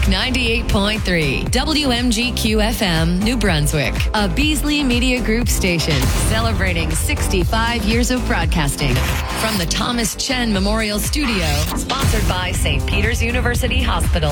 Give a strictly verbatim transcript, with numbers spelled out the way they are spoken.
Brunswick ninety-eight point three, W M G Q F M, New Brunswick, a Beasley Media Group station celebrating sixty-five years of broadcasting from the Thomas Chen Memorial Studio, sponsored by Saint Peter's University Hospital.